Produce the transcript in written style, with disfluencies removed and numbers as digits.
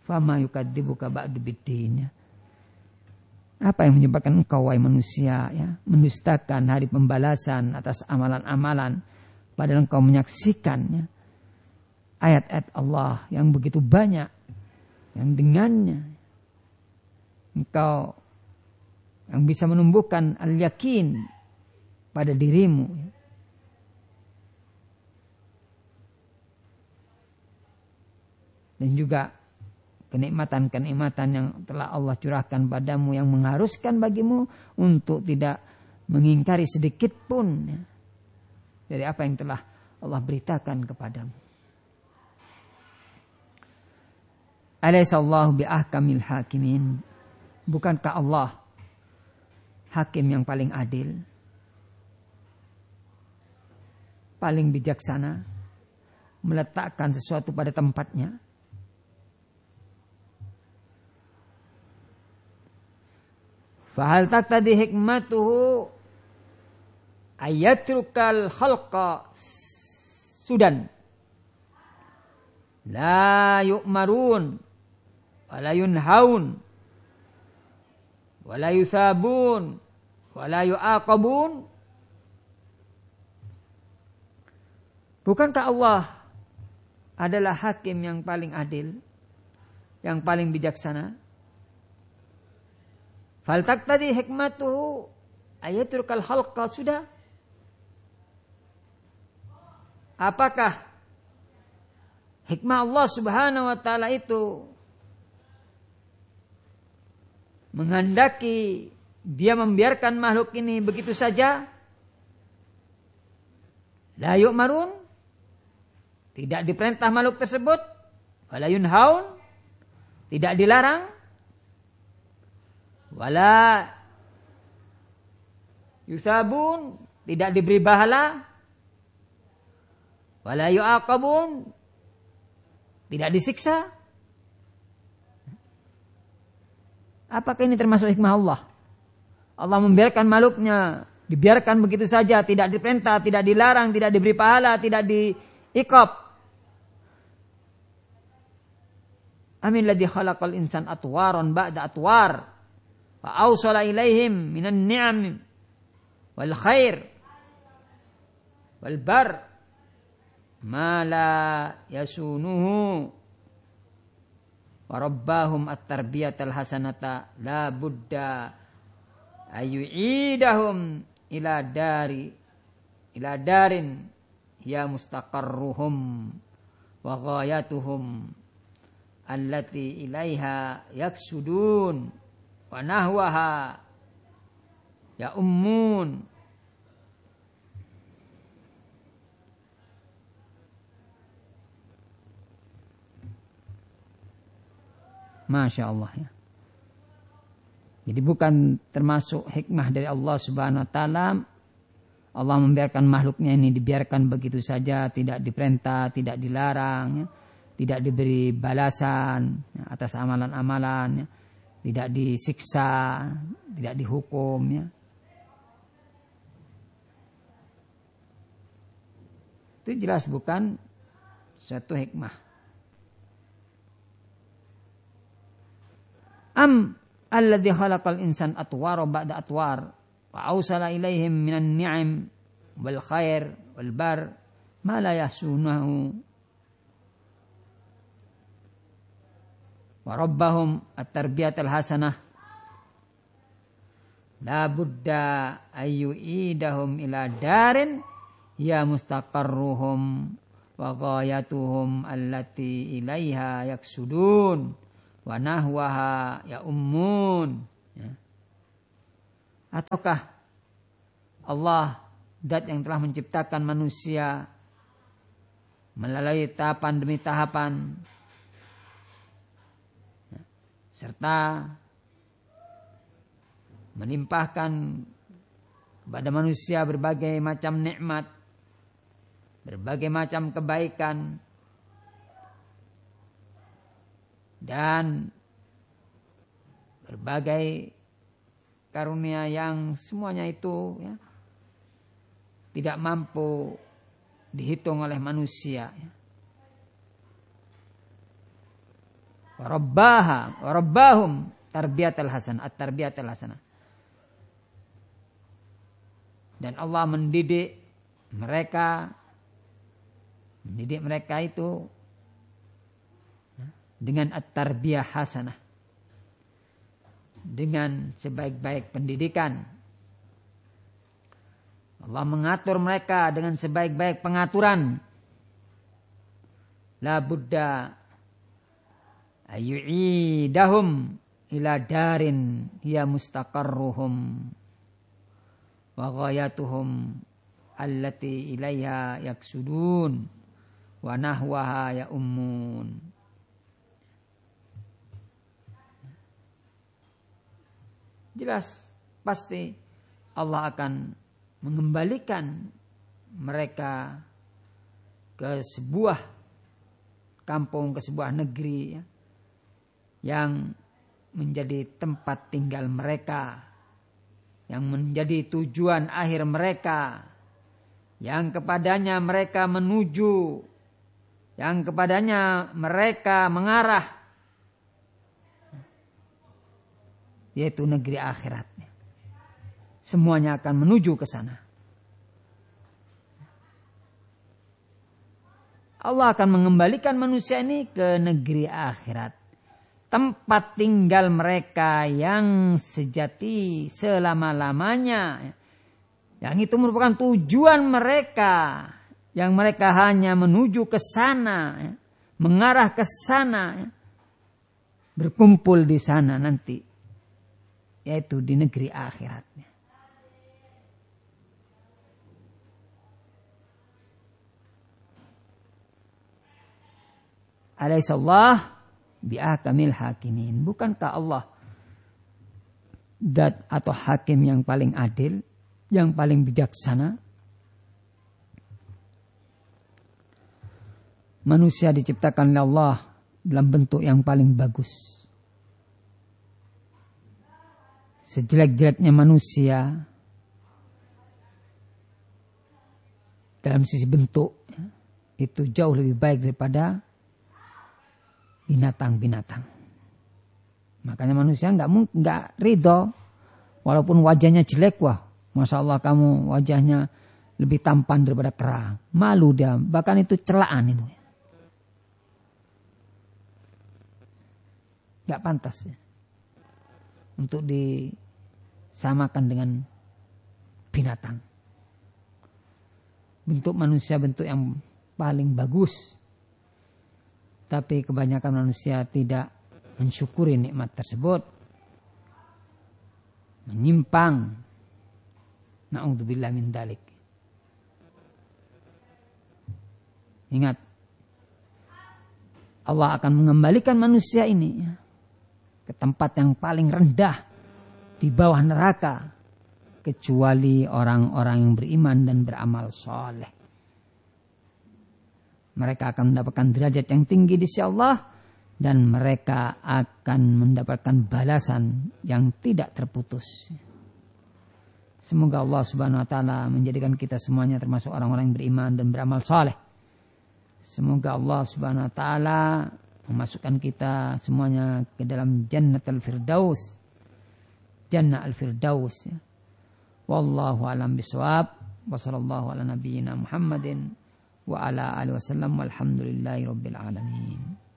Fama yukadzibuka ba'du biddin. Apa yang menyebabkan engkau wahai manusia ya, mendustakan hari pembalasan atas amalan-amalan, padahal engkau menyaksikan ya, ayat-ayat Allah yang begitu banyak, yang dengannya engkau yang bisa menumbuhkan al-yakin pada dirimu ya. Dan juga kenikmatan-kenikmatan yang telah Allah curahkan padamu yang mengharuskan bagimu untuk tidak mengingkari sedikit pun ya, dari apa yang telah Allah beritakan kepadamu. Alaihissallahu biahkamil hakimin. Bukankah Allah hakim yang paling adil, paling bijaksana, meletakkan sesuatu pada tempatnya? Fahal taqtadi hikmatuhu ayatrukal khalqa sudan la yu'marun wala yunhaun wala yusabun wala yu'aqabun. Bukankah Allah adalah hakim yang paling adil, yang paling bijaksana? Fal taqtadi hikmatuhu ayatrukal khalqa sudah. Apakah hikmah Allah Subhanahu wa taala itu menghendaki dia membiarkan makhluk ini begitu saja? La yu'marun, tidak diperintah makhluk tersebut, wala yunhaun, tidak dilarang, wala yusabun, tidak diberi pahala, wala yu'aqabun, tidak disiksa. Apakah ini termasuk hikmah Allah? Allah membiarkan makhluknya dibiarkan begitu saja, tidak diperintah, tidak dilarang, tidak diberi pahala, tidak diiqab. Amin ladzi khalaqal insan atwaran ba'da atwar wa awsala ilaihim minan ni'am wal khair wal bar ma la yasunuhu wa rabbahum at-tarbiyatal hasanata la budda ayyidahum ila darin ya mustaqarruhum wa ghayatuhum allati ilaiha yaksudun wa nahwaha ya ummun. Masya Allah ya. Jadi bukan termasuk hikmah dari Allah Subhanahu wa taala Allah membiarkan makhluknya ini dibiarkan begitu saja, tidak diperintah, tidak dilarang ya, tidak diberi balasan ya, atas amalan-amalan ya, tidak disiksa, tidak dihukum ya. Itu jelas bukan suatu hikmah. Am alladzi khalaqal insan atwara ba'da atwar wa awsala ilaihim minan ni'am wal khair wal bar ma la yasunahu wa rabbahum at-tarbiyatal hasanah la budda ayyidahum ila darin ya mustaqarruhum wa ghayatuhum allati ilaiha yaksudun wa nahwaha ya ummun ya. Ataukah Allah zat yang telah menciptakan manusia melalui tahapan demi tahapan ya, serta melimpahkan kepada manusia berbagai macam nikmat, berbagai macam kebaikan dan berbagai karunia yang semuanya itu ya, tidak mampu dihitung oleh manusia ya. wa rabbahum tarbiyatal hasanah, at-tarbiyatal hasanah. Dan Allah mendidik mereka itu dengan at-tarbiyah hasanah, dengan sebaik-baik pendidikan. Allah mengatur mereka dengan sebaik-baik pengaturan. La budda ayyu'idahum ila darin hiya mustaqarruhum wa ghayatuhum allati ilaiha yaksudun wa nahwaha ya ummun. Jelas pasti Allah akan mengembalikan mereka ke sebuah kampung, ke sebuah negeri ya, yang menjadi tempat tinggal mereka, yang menjadi tujuan akhir mereka, yang kepadanya mereka menuju, yang kepadanya mereka mengarah, yaitu negeri akhirat. Semuanya akan menuju ke sana. Allah akan mengembalikan manusia ini ke negeri akhirat, tempat tinggal mereka yang sejati selama-lamanya. Yang itu merupakan tujuan mereka, yang mereka hanya menuju ke sana, mengarah ke sana, berkumpul di sana nanti, yaitu di negeri akhiratnya. Alaihissallah bi'akamil hakimin. Bukankah Allah dat atau hakim yang paling adil, yang paling bijaksana? Manusia diciptakan oleh Allah dalam bentuk yang paling bagus. Sejelek-jeleknya manusia dalam sisi bentuk itu jauh lebih baik daripada binatang-binatang. Makanya manusia nggak ridho walaupun wajahnya jelek. Wah, masya Allah kamu wajahnya lebih tampan daripada kera. Malu dia, bahkan itu celaan itu. Nggak pantas ya untuk disamakan dengan binatang. Bentuk manusia bentuk yang paling bagus. Tapi kebanyakan manusia tidak mensyukuri nikmat tersebut. Menyimpang. Na'udzubillah min dzalik. Ingat, Allah akan mengembalikan manusia ini ke tempat yang paling rendah di bawah neraka, kecuali orang-orang yang beriman dan beramal soleh. Mereka akan mendapatkan derajat yang tinggi di sisi Allah, dan mereka akan mendapatkan balasan yang tidak terputus. Semoga Allah Subhanahu wa taala menjadikan kita semuanya termasuk orang-orang yang beriman dan beramal saleh. Semoga Allah Subhanahu wa taala memasukkan kita semuanya ke dalam Jannatul Firdaus. Jannah al-Firdaus. Wallahu a'lam bishawab. Wa sallallahu ala nabiyyina Muhammadin wa ala alihi wasallam walhamdulillahi rabbil alamin.